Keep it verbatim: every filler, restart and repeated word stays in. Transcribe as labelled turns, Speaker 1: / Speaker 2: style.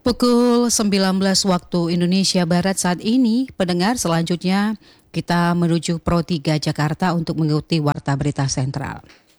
Speaker 1: Pukul sembilan belas waktu Indonesia Barat saat ini, pendengar, selanjutnya kita menuju Pro tiga Jakarta untuk mengikuti Warta Berita Sentral.